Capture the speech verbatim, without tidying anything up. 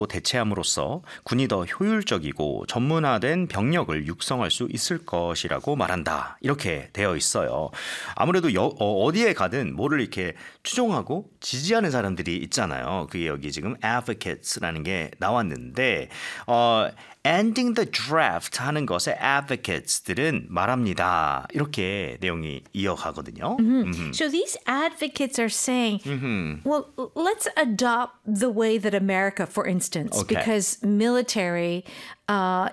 대체함으로써 군이 더 효율적이고 전문화된 병력을 육성할 수 있을 것이라고 말한다. 이렇게 되어 있어요. 아무래도 여, 어, 어디에 가든 뭐를 이렇게 추종하고 지지하는 사람들이 있잖아요. 그게 여기 지금 advocates라는 게 나왔는데 어, ending the draft 하는 것에 advocates들은 말합니다. 이렇게 내용이 이어가거든요. Mm-hmm. So these advocates are saying, mm-hmm. well, let's adopt the way that America, for instance, Okay. because military uh,